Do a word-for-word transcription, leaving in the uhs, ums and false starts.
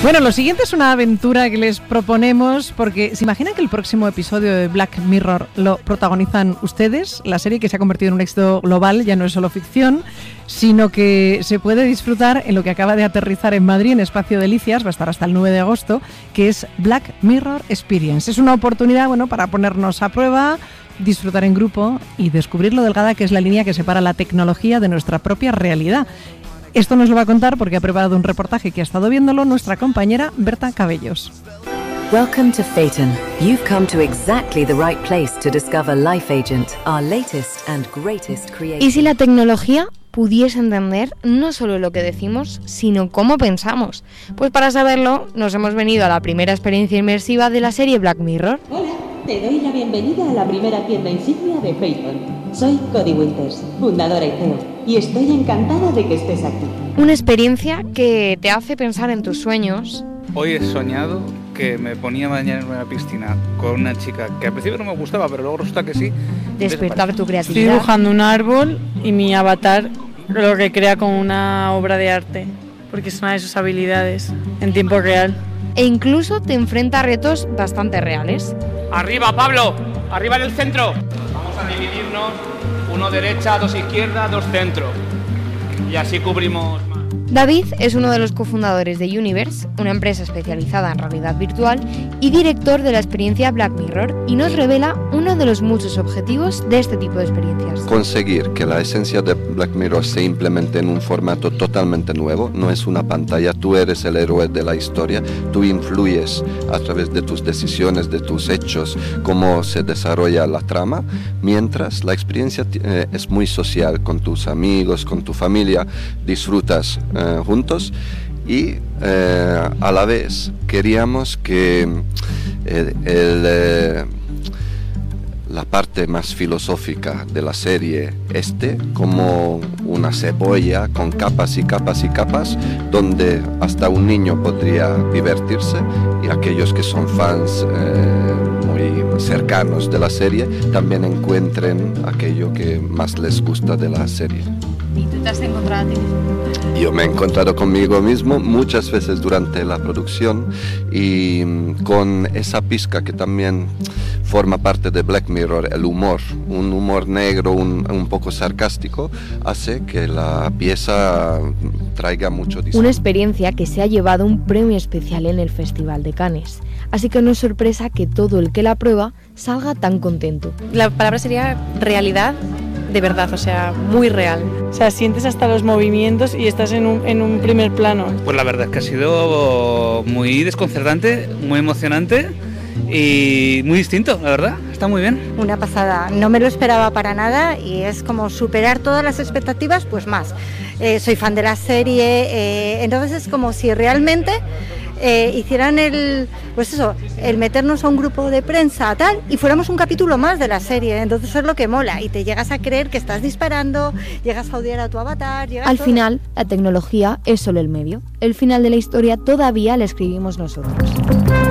Bueno, lo siguiente es una aventura que les proponemos porque ¿se imaginan que el próximo episodio de Black Mirror lo protagonizan ustedes? La serie que se ha convertido en un éxito global ya no es solo ficción, sino que se puede disfrutar en lo que acaba de aterrizar en Madrid, en Espacio Delicias, va a estar hasta el nueve de agosto, que es Black Mirror Experience. Es una oportunidad, bueno, para ponernos a prueba, disfrutar en grupo y descubrir lo delgada que es la línea que separa la tecnología de nuestra propia realidad. Esto nos lo va a contar porque ha preparado un reportaje que ha estado viéndolo nuestra compañera Berta Cabellos. Welcome to Phaeton. You've come to exactly the right place to discover Life Agent, our latest and greatest creation. ¿Y si la tecnología pudiese entender no solo lo que decimos, sino cómo pensamos? Pues para saberlo, nos hemos venido a la primera experiencia inmersiva de la serie Black Mirror. Hola, te doy la bienvenida a la primera tienda insignia de Phaeton. Soy Cody Winters, fundadora y C E O, y estoy encantada de que estés aquí. Una experiencia que te hace pensar en tus sueños. Hoy he soñado que me ponía a bañar en una piscina con una chica que al principio no me gustaba, pero luego resulta que sí. Despertar tu creatividad. Estoy dibujando un árbol y mi avatar lo recrea como una obra de arte, porque es una de sus habilidades en tiempo real. E incluso te enfrenta a retos bastante reales. ¡Arriba, Pablo! ¡Arriba en el centro! Vamos a dividirnos, uno derecha, dos izquierda, dos centro. Y así cubrimos más. David es uno de los cofundadores de Universe, una empresa especializada en realidad virtual, y director de la experiencia Black Mirror, y nos revela uno de los muchos objetivos de este tipo de experiencias. Conseguir que la esencia de Black Mirror se implemente en un formato totalmente nuevo. No es una pantalla, tú eres el héroe de la historia, tú influyes a través de tus decisiones, de tus hechos, cómo se desarrolla la trama, mientras la experiencia eh, es muy social, con tus amigos, con tu familia, disfrutas eh, juntos. Y eh, a la vez queríamos que eh, el, eh, la parte más filosófica de la serie esté como una cebolla con capas y capas y capas, donde hasta un niño podría divertirse y aquellos que son fans eh, muy cercanos de la serie también encuentren aquello que más les gusta de la serie. ¿Y tú te has encontrado a ti mismo? Yo me he encontrado conmigo mismo muchas veces durante la producción y con esa pizca que también forma parte de Black Mirror, el humor, un humor negro, un, un poco sarcástico, hace que la pieza traiga mucho disfrute. Una experiencia que se ha llevado un premio especial en el Festival de Cannes, así que no es sorpresa que todo el que la prueba salga tan contento. La palabra sería realidad de verdad, o sea, muy real. O sea, sientes hasta los movimientos y estás en un, en un primer plano. Pues la verdad es que ha sido muy desconcertante, muy emocionante y muy distinto, la verdad, está muy bien. Una pasada, no me lo esperaba para nada y es como superar todas las expectativas, pues más. Eh, soy fan de la serie, eh, entonces es como si realmente eh, hicieran el, pues eso, el meternos a un grupo de prensa tal y fuéramos un capítulo más de la serie, entonces eso es lo que mola y te llegas a creer que estás disparando, llegas a odiar a tu avatar, llegas Al todo. final, la tecnología es solo el medio, el final de la historia todavía la escribimos nosotros.